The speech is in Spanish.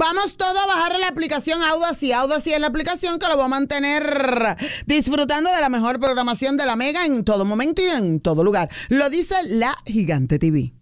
Vamos todos a bajar la aplicación Audacy. Audacy es la aplicación que lo va a mantener disfrutando de la mejor programación de la Mega en todo momento y en todo lugar. Lo dice la Gigante TV.